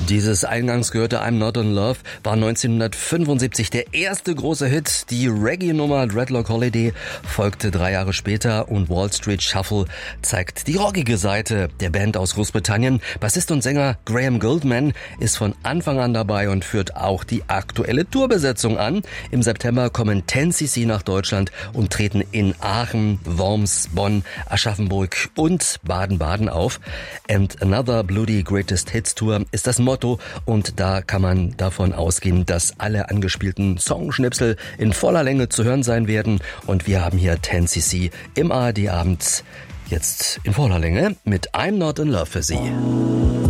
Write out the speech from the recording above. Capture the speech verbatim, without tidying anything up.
Dieses eingangs gehörte I'm Not in Love war neunzehnhundertfünfundsiebzig der erste große Hit. Die Reggae-Nummer Dreadlock Holiday folgte drei Jahre später und Wall Street Shuffle zeigt die rockige Seite der Band aus Großbritannien. Bassist und Sänger Graham Gouldman ist von Anfang an dabei und führt auch die aktuelle Tourbesetzung an. Im September kommen zehn C C nach Deutschland und treten in Aachen, Worms, Bonn, Aschaffenburg und Baden-Baden auf. And Another Bloody Greatest Hits Tour ist das Motto und da kann man davon ausgehen, dass alle angespielten Songschnipsel in voller Länge zu hören sein werden und wir haben hier zehn C C im A R D-Abend jetzt in voller Länge mit I'm Not in Love für Sie.